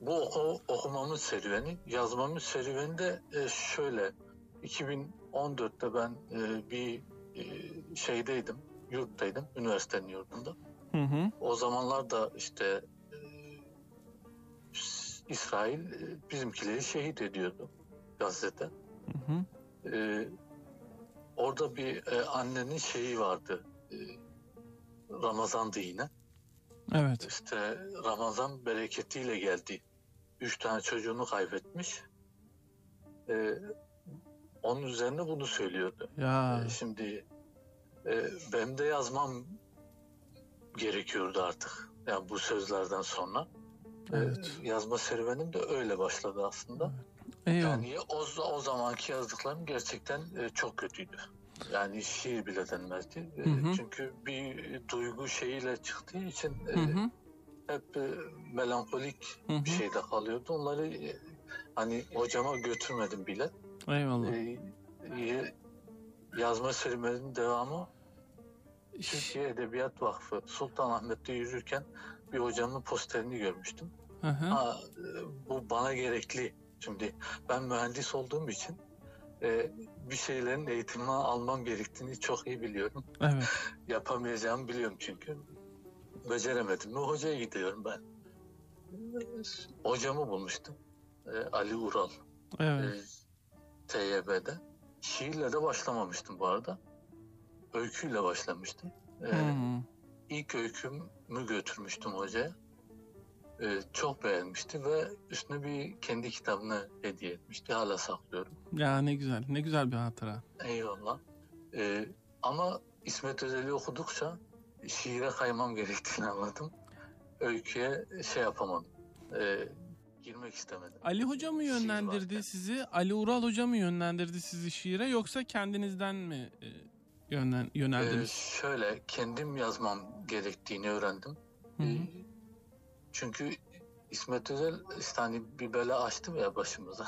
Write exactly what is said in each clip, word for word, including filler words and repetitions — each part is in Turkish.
bu oku, okumamın serüveni, yazmamın serüveni de e, şöyle. iki bin on dörtte ben e, bir e, şeydeydim, yurttaydım, üniversitenin yurdunda. Hı hı. O zamanlar da işte e, İsrail e, bizimkileri şehit ediyordu Gazze'de. Hı hı. E, orada bir e, annenin şeyi vardı, e, Ramazan'dı yine. Evet. İşte Ramazan bereketiyle geldi. Üç tane çocuğunu kaybetmiş. E, onun üzerine bunu söylüyordu. Ya. E, şimdi e, benim de yazmam gerekiyordu artık. Yani bu sözlerden sonra. Evet. E, yazma serüvenim de öyle başladı aslında. Eyvallah. Yani o, o zamanki yazdıklarım gerçekten e, çok kötüydü. Yani şiir bile denmezdi. E, Hı hı. çünkü bir duygu şeyiyle çıktığı için e, Hı hı. hep e, melankolik Hı hı. bir şeyde kalıyordu. Onları e, hani hocama götürmedim bile. Eyvallah. E, e, yazma serüveninin devamı Türkiye Edebiyat Vakfı Sultanahmet'te yürürken bir hocamın posterini görmüştüm. Hı hı. Ha, bu bana gerekli. Şimdi ben mühendis olduğum için e, bir şeylerin eğitimini almam gerektiğini çok iyi biliyorum. Evet. Yapamayacağımı biliyorum çünkü. Beceremedim mi hocaya gidiyorum ben. Hocamı bulmuştum. E, Ali Ural. Evet. E, T Y B'de. Şiirle de başlamamıştım bu arada. Öyküyle başlamıştım. E, Hmm. İlk öykümü götürmüştüm hocaya. Ee, çok beğenmişti ve üstüne bir kendi kitabını hediye etmişti. Hala saklıyorum. Ya ne güzel. Ne güzel bir hatıra. Eyvallah. Ee, ama İsmet Özel'i okudukça şiire kaymam gerektiğini anladım. Öyküye şey yapamadım. Ee, girmek istemedim. Ali Hoca mı yönlendirdi sizi? Ali Ural Hoca mı yönlendirdi sizi şiire, yoksa kendinizden mi e, yönlen, yöneldiniz? Ee, şöyle kendim yazmam gerektiğini öğrendim. Hı hı. Ee, çünkü İsmet Özel işte hani bir bela açtı ya başımıza.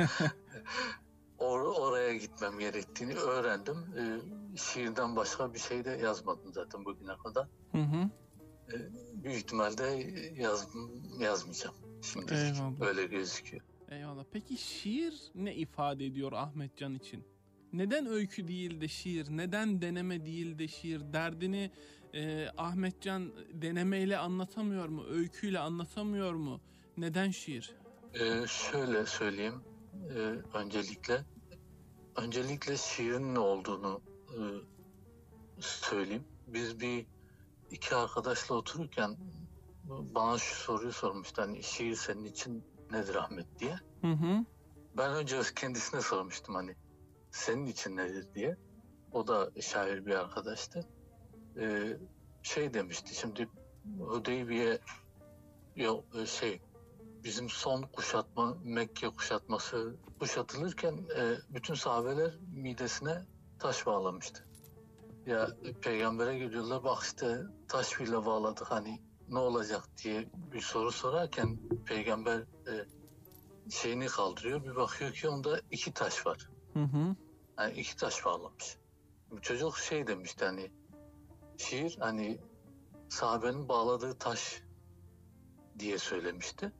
Or oraya gitmem gerektiğini öğrendim. Ee, şiirden başka bir şey de yazmadım zaten bugüne kadar. Hı hı. Ee, büyük ihtimalle yaz, yazmayacağım şimdilik. Eyvallah. Öyle gözüküyor. Eyvallah. Peki şiir ne ifade ediyor Ahmetcan için? Neden öykü değil de şiir? Neden deneme değil de şiir? Derdini e, Ahmetcan denemeyle anlatamıyor mu? Öyküyle anlatamıyor mu? Neden şiir? Ee, şöyle söyleyeyim. Ee, öncelikle öncelikle şiirin ne olduğunu e, söyleyeyim. Biz bir iki arkadaşla otururken bana şu soruyu sormuştu. Hani şiir senin için nedir Ahmet diye. Hı hı. Ben önce kendisine sormuştum hani senin için nedir diye. O da şair bir arkadaştı. Ee, şey demişti şimdi Hudeybiye yok şey bizim son kuşatma Mekke kuşatması kuşatılırken e, bütün sahabeler midesine taş bağlamıştı. Ya peygambere gidiyorlar bak işte taş bile bağladık hani ne olacak diye bir soru sorarken peygamber e, şeyini kaldırıyor bir bakıyor ki onda iki taş var. Hı hı. Yani iki taş bağlamış. Bu çocuk şey demişti hani şiir hani sahabenin bağladığı taş diye söylemişti.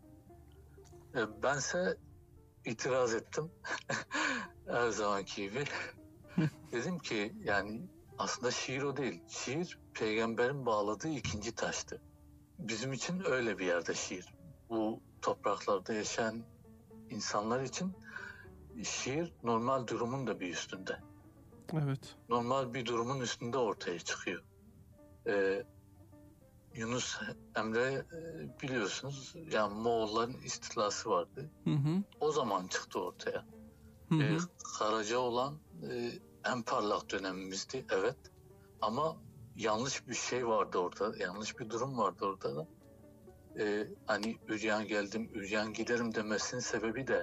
E, bense itiraz ettim. Her zamanki gibi. Dedim ki yani aslında şiir o değil. Şiir peygamberin bağladığı ikinci taştı. Bizim için öyle bir yerde şiir. Bu topraklarda yaşayan insanlar için şiir normal durumun da bir üstünde. Evet. Normal bir durumun üstünde ortaya çıkıyor. Ee, Yunus Emre e, biliyorsunuz yani Moğolların istilası vardı. Hı hı. O zaman çıktı ortaya. Hı hı. Ee, Karaca olan e, en parlak dönemimizdi evet. Ama yanlış bir şey vardı orada. Yanlış bir durum vardı orada da. Ee, hani üryan geldim, üryan giderim demesinin sebebi de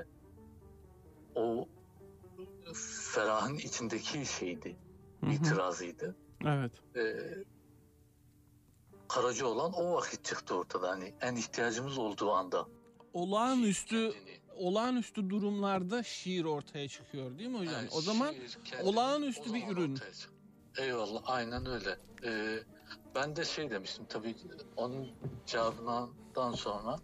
o ferahın içindeki şeydi. Hı hı. İtirazıydı. Evet. Ee, Karaca olan o vakit çıktı ortada. Hani en ihtiyacımız olduğu anda. Olağanüstü olağanüstü durumlarda şiir ortaya çıkıyor değil mi hocam? Yani o zaman olağanüstü o bir zaman ürün. Eyvallah aynen öyle. Ee, ben de şey demiştim tabii onun cevabından sonra